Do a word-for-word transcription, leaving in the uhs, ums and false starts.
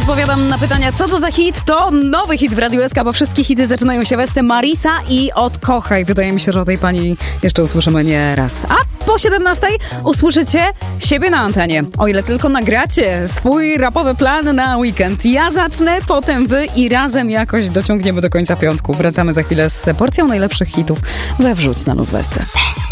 odpowiadam na pytania, co to za hit. To nowy hit w Radiu S K, bo wszystkie hity zaczynają się Westy Marisa i Odkochaj. Wydaje mi się, że o tej pani jeszcze usłyszymy nie raz. A po siedemnastej usłyszycie siebie na antenie. O ile tylko nagracie swój rapowy plan na weekend. Ja zacznę, potem wy i razem jakoś dociągniemy do końca piątku. Wracamy za chwilę z porcją najlepszych hitów we Wrzuć na Luz Westy.